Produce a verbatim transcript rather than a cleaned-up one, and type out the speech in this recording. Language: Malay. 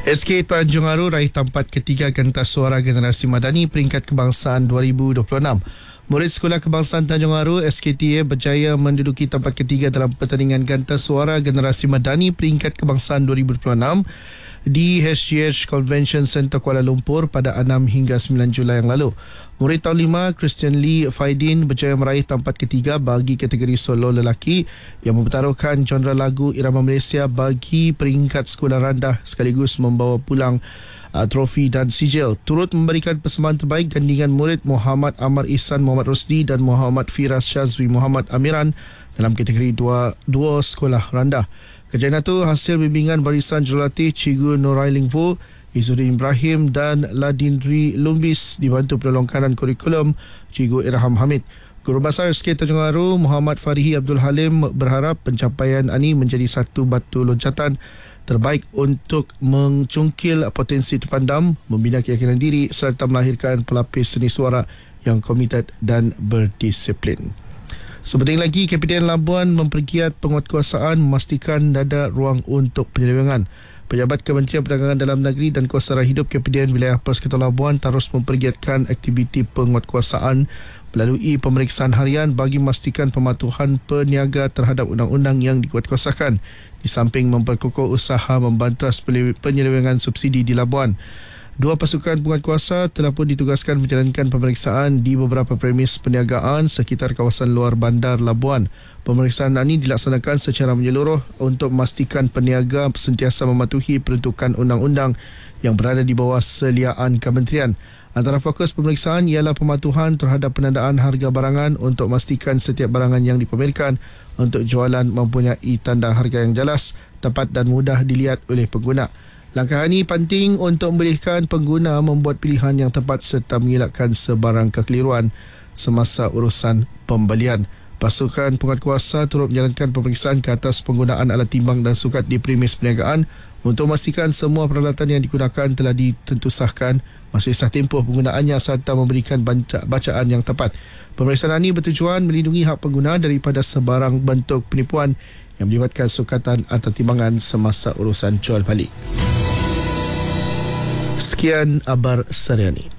S K Tanjung Aru raih tempat ketiga Pentas Suara Generasi Madani Peringkat Kebangsaan dua ribu dua puluh enam. Murid Sekolah Kebangsaan Tanjung Aru S K T A berjaya menduduki tempat ketiga dalam pertandingan Pentas Suara Generasi Madani Peringkat Kebangsaan dua ribu dua puluh enam di H G H Convention Center Kuala Lumpur pada enam hingga sembilan Julai yang lalu. Murid tahun lima Christian Lee Faidin berjaya meraih tempat ketiga bagi kategori solo lelaki yang mempertaruhkan genre lagu irama Malaysia bagi peringkat sekolah rendah sekaligus membawa pulang uh, trofi dan sijil. Turut memberikan persembahan terbaik gandingan murid Muhammad Amar Ihsan Muhammad Rosdi dan Muhammad Firas Syazwi Muhammad Amiran dalam kategori dua, dua sekolah rendah. Kejayaan itu hasil bimbingan barisan jurulatih Cikgu Nurailing Vo, Izzuddin Ibrahim dan Ladindri Lumbis dibantu penolong kanan kurikulum Cikgu Irham Hamid. Guru Besar S K Tanjung Aru Muhammad Farihi Abdul Halim berharap pencapaian ini menjadi satu batu loncatan terbaik untuk mencungkil potensi terpandam, membina keyakinan diri serta melahirkan pelapis seni suara yang komited dan berdisiplin. Sepenting lagi, K P D N Labuan mempergiat penguatkuasaan memastikan ada ruang untuk penyelewengan. Pejabat Kementerian Perdagangan Dalam Negeri dan Kesedaran Hidup K P D N Wilayah Persekutuan Labuan terus mempergiatkan aktiviti penguatkuasaan melalui pemeriksaan harian bagi memastikan pematuhan peniaga terhadap undang-undang yang dikuatkuasakan, di samping memperkukuh usaha membantas penyelewengan subsidi di Labuan. Dua pasukan penguatkuasa telah pun ditugaskan menjalankan pemeriksaan di beberapa premis perniagaan sekitar kawasan luar bandar Labuan. Pemeriksaan ini dilaksanakan secara menyeluruh untuk memastikan peniaga sentiasa mematuhi peruntukan undang-undang yang berada di bawah seliaan kementerian. Antara fokus pemeriksaan ialah pematuhan terhadap penandaan harga barangan untuk memastikan setiap barangan yang dipamerkan untuk jualan mempunyai tanda harga yang jelas, tepat dan mudah dilihat oleh pengguna. Langkah ini penting untuk membolehkan pengguna membuat pilihan yang tepat serta mengelakkan sebarang kekeliruan semasa urusan pembelian. Pasukan penguatkuasa turut menjalankan pemeriksaan ke atas penggunaan alat timbang dan sukat di premis perniagaan untuk memastikan semua peralatan yang digunakan telah ditentusahkan, masih sah tempoh penggunaannya serta memberikan bacaan yang tepat. Pemeriksaan ini bertujuan melindungi hak pengguna daripada sebarang bentuk penipuan yang melibatkan sukatan atau timbangan semasa urusan jual balik. Sekian Abar Sariani.